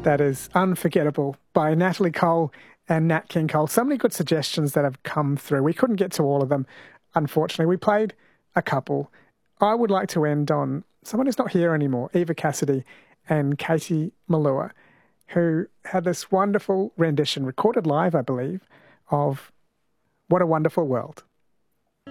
that is unforgettable by Natalie Cole and Nat King Cole. So many good suggestions that have come through. We couldn't get to all of them, unfortunately. We played a couple. I would like to end on someone who's not here anymore, Eva Cassidy and Casey Malua, who had this wonderful rendition, recorded live, I believe, of What a Wonderful World.